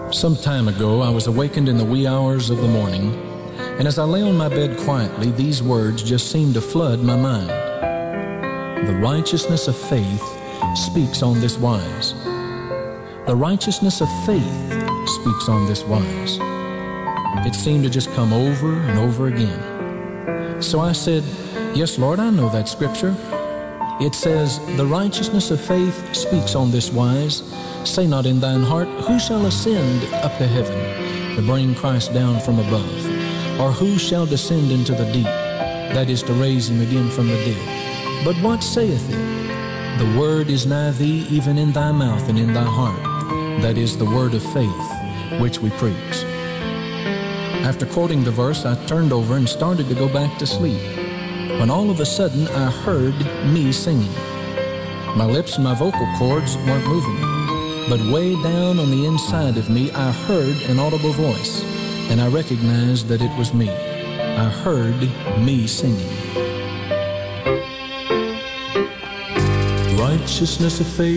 Some time ago, I was awakened in the wee hours of the morning, and as I lay on my bed quietly, these words just seemed to flood my mind. The righteousness of faith speaks on this wise. The righteousness of faith speaks on this wise. It seemed to just come over and over again. So I said, "Yes, Lord, I know that scripture. It says, the righteousness of faith speaks on this wise. Say not in thine heart, who shall ascend up to heaven to bring Christ down from above? Or who shall descend into the deep, that is to raise him again from the dead? But what saith it? The word is nigh thee, even in thy mouth and in thy heart. That is the word of faith, which we preach." After quoting the verse, I turned over and started to go back to sleep, when all of a sudden I heard me singing. My lips and my vocal cords weren't moving, but way down on the inside of me I heard an audible voice, and I recognized that it was me. I heard me singing. Righteousness of faith